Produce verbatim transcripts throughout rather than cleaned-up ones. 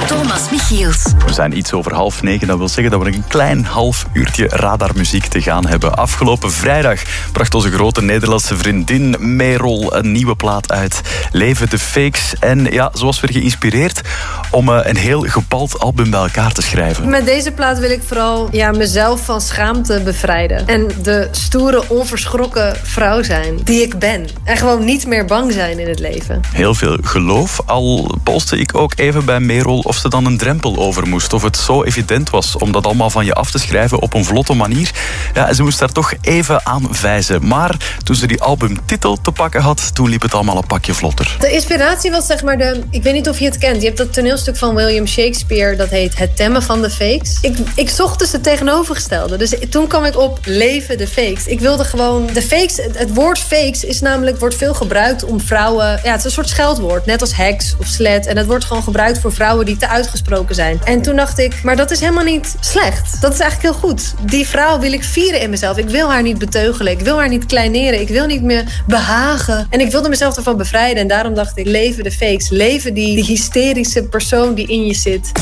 Thomas Michiels. We zijn iets over half negen. Dat wil zeggen dat we een klein half uurtje radarmuziek te gaan hebben. Afgelopen vrijdag bracht onze grote Nederlandse vriendin Merel een nieuwe plaat uit. Leven de Fakes. En ja, ze was weer geïnspireerd om een heel gebald album bij elkaar te schrijven. Met deze plaat wil ik vooral ja, mezelf van schaamte bevrijden. En de stoere, onverschrokken vrouw zijn die ik ben. En gewoon niet meer bang zijn in het leven. Heel veel geloof. Al polste ik ook even bij Merel of ze dan een drempel over moest. Of het zo evident was om dat allemaal van je af te schrijven op een vlotte manier. Ja, ze moest daar toch even aan wijzen. Maar toen ze die albumtitel te pakken had, toen liep het allemaal een pakje vlotter. De inspiratie was zeg maar de... Ik weet niet of je het kent. Je hebt dat toneelstuk van William Shakespeare. Dat heet Het Temmen van de Fakes. Ik, ik zocht dus het tegenovergestelde. Dus toen kwam ik op Leven de Fakes. Ik wilde gewoon... De fakes, het, het woord fakes is namelijk, wordt veel gebruikt om vrouwen... Ja, het is een soort scheldwoord. Net als heks of slet. En dat wordt gewoon gebruikt voor vrouwen die te uitgesproken zijn. En toen dacht ik, maar dat is helemaal niet slecht. Dat is eigenlijk heel goed. Die vrouw wil ik vieren in mezelf. Ik wil haar niet beteugelen. Ik wil haar niet kleineren. Ik wil niet meer behagen. En ik wilde mezelf ervan bevrijden. En daarom dacht ik, leven de fakes. Leven die, die hysterische persoon die in je zit.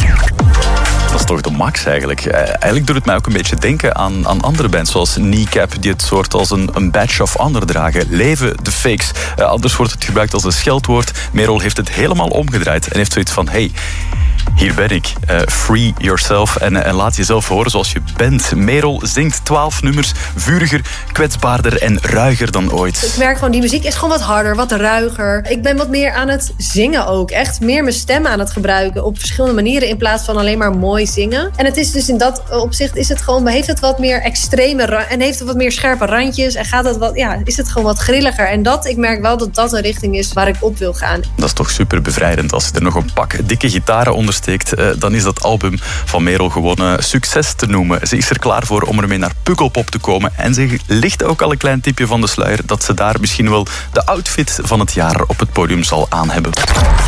Dat is toch de max eigenlijk. Eigenlijk doet het mij ook een beetje denken aan, aan andere bands zoals Kneecap, die het soort als een, een badge of honor dragen. Leven de Fakes. Uh, anders wordt het gebruikt als een scheldwoord. Merel heeft het helemaal omgedraaid en heeft zoiets van, hey, hier ben ik. Uh, free yourself en, en laat jezelf horen zoals je bent. Merel zingt twaalf nummers, vuriger, kwetsbaarder en ruiger dan ooit. Ik merk gewoon, die muziek is gewoon wat harder, wat ruiger. Ik ben wat meer aan het zingen ook. Echt meer mijn stem aan het gebruiken op verschillende manieren in plaats van alleen maar mooi zingen. En het is dus in dat opzicht is het gewoon, heeft het wat meer extreme ra- en heeft het wat meer scherpe randjes en gaat het wat, ja, is het gewoon wat grilliger. En dat, ik merk wel dat dat een richting is waar ik op wil gaan. Dat is toch super bevrijdend als je er nog een pak dikke gitaren onder steekt, uh, dan is dat album van Merel gewoon uh, succes te noemen. Ze is er klaar voor om ermee naar Pukkelpop te komen en ze ligt ook al een klein tipje van de sluier dat ze daar misschien wel de outfit van het jaar op het podium zal aan hebben.